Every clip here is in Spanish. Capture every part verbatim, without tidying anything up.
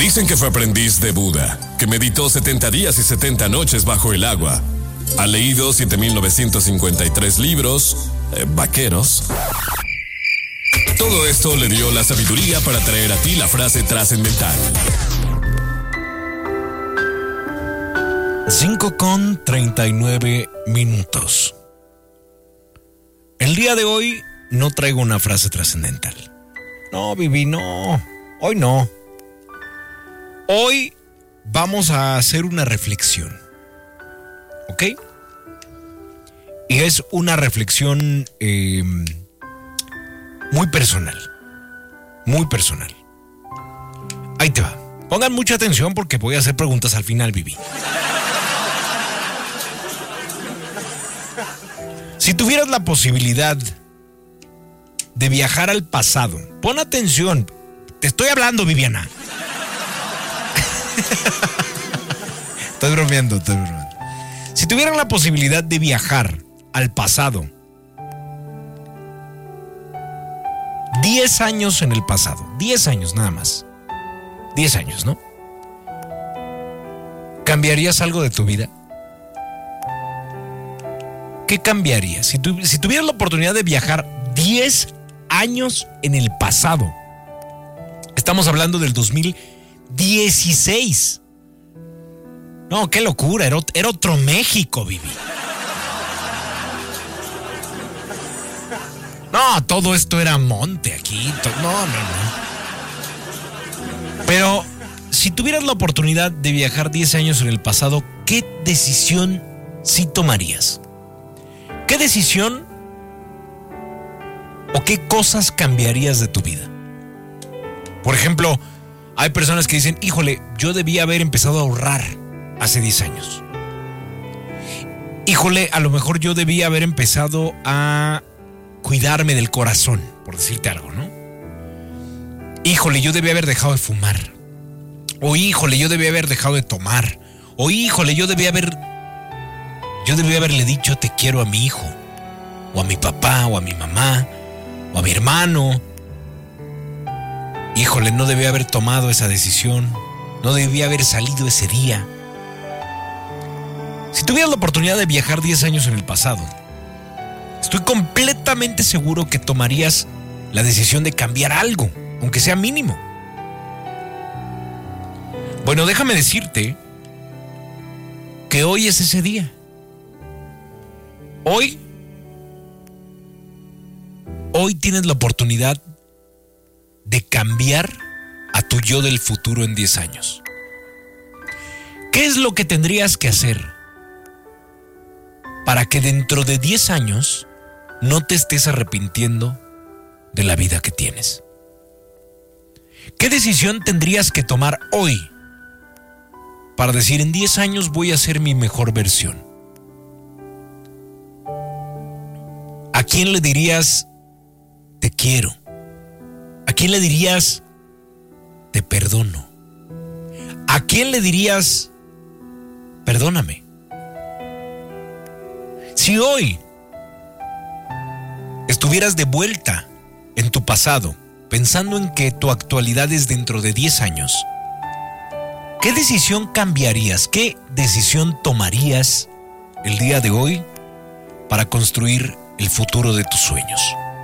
Dicen que fue aprendiz de Buda, que meditó setenta días y setenta noches bajo el agua. Ha leído siete mil novecientos cincuenta y tres libros, eh, vaqueros. Todo esto le dio la sabiduría para traer a ti la frase trascendental. cinco con treinta y nueve minutos. El día de hoy no traigo una frase trascendental. No, Vivi, no. Hoy no. Hoy vamos a hacer una reflexión. ¿Ok? Y es una reflexión eh, muy personal. Muy personal. Ahí te va. Pongan mucha atención porque voy a hacer preguntas al final, Vivi. Si tuvieras la posibilidad de viajar al pasado, pon atención, te estoy hablando, Viviana. Estoy bromeando, estoy bromeando. Si tuvieran la posibilidad de viajar al pasado, diez años en el pasado, diez años nada más, diez años, ¿no? ¿Cambiarías algo de tu vida? ¿Qué cambiarías? Si, tu, si tuvieras la oportunidad de viajar diez años en el pasado, estamos hablando del dos mil dieciséis. No, qué locura, era, era otro México, Vivi. No, todo esto era monte aquí. To- no, no, no. Pero si tuvieras la oportunidad de viajar diez años en el pasado, ¿qué decisión sí tomarías? ¿Qué decisión o qué cosas cambiarías de tu vida? Por ejemplo, hay personas que dicen, híjole, yo debía haber empezado a ahorrar hace diez años. Híjole, a lo mejor yo debía haber empezado a cuidarme del corazón, por decirte algo, ¿no? Híjole, yo debía haber dejado de fumar. O híjole, yo debía haber dejado de tomar. O híjole, yo debía haber... Yo debía haberle dicho te quiero a mi hijo, o a mi papá, o a mi mamá, o a mi hermano. Híjole, no debía haber tomado esa decisión, no debía haber salido ese día. Si tuvieras la oportunidad de viajar diez años en el pasado, estoy completamente seguro que tomarías la decisión de cambiar algo, aunque sea mínimo. Bueno, déjame decirte que hoy es ese día. Hoy, hoy tienes la oportunidad de cambiar a tu yo del futuro en diez años. ¿Qué es lo que tendrías que hacer para que dentro de diez años no te estés arrepintiendo de la vida que tienes? ¿Qué decisión tendrías que tomar hoy para decir en diez años voy a ser mi mejor versión? ¿A quién le dirías te quiero? ¿A quién le dirías te perdono? ¿A quién le dirías perdóname? Si hoy estuvieras de vuelta en tu pasado, pensando en que tu actualidad es dentro de diez años, ¿qué decisión cambiarías? ¿Qué decisión tomarías el día de hoy para construir el futuro de tus sueños?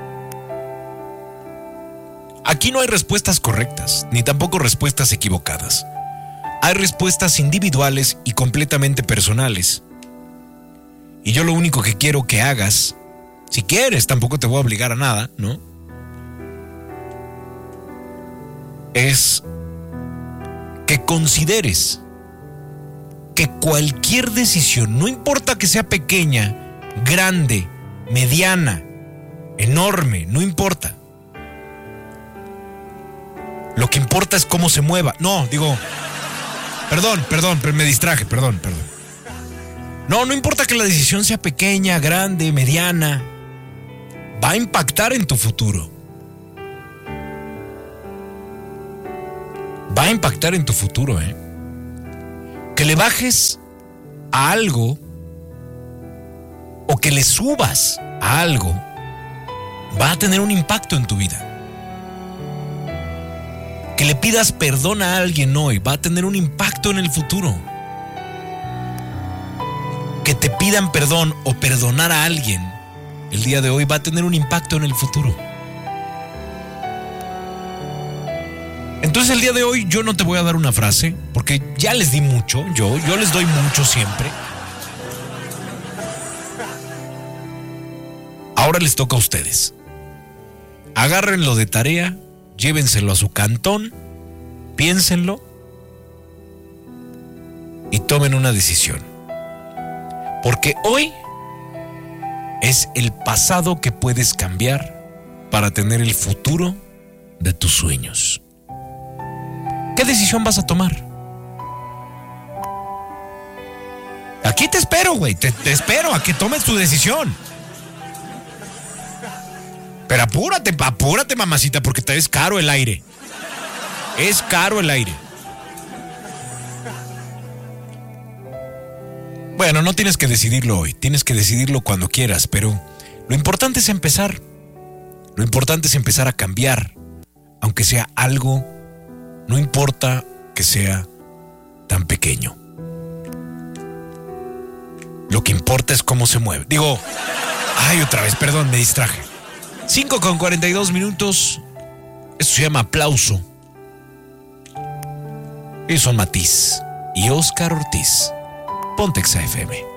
Aquí no hay respuestas correctas, ni tampoco respuestas equivocadas. Hay respuestas individuales y completamente personales. Y yo lo único que quiero que hagas, si quieres, tampoco te voy a obligar a nada, ¿no? Es que consideres que cualquier decisión, no importa que sea pequeña, grande, mediana, enorme, no importa. Lo que importa es cómo se mueva. No, digo, perdón, perdón, me distraje, perdón, perdón. No, no importa que la decisión sea pequeña, grande, mediana, va a impactar en tu futuro. Va a impactar en tu futuro, ¿eh? Que le bajes a algo o que le subas a algo va a tener un impacto en tu vida. Que le pidas perdón a alguien hoy va a tener un impacto en el futuro. Que te pidan perdón o perdonar a alguien el día de hoy va a tener un impacto en el futuro. Entonces el día de hoy yo no te voy a dar una frase, porque ya les di mucho, yo, yo les doy mucho siempre. Ahora les toca a ustedes. Agárrenlo de tarea, llévenselo a su cantón, piénsenlo y tomen una decisión. Porque hoy es el pasado que puedes cambiar para tener el futuro de tus sueños. ¿Qué decisión vas a tomar? Aquí te espero, güey. Te, te espero a que tomes tu decisión. Pero apúrate, apúrate, mamacita, porque te es caro el aire. Es caro el aire. Bueno, no tienes que decidirlo hoy. Tienes que decidirlo cuando quieras, pero lo importante es empezar. Lo importante es empezar a cambiar, aunque sea algo. No importa que sea tan pequeño. Lo que importa es cómo se mueve. Digo, ay, otra vez, perdón, me distraje. cinco con cuarenta y dos minutos. Esto se llama Aplauso. Ellos son Matiz y Oscar Ortiz. Ponte Exa F M.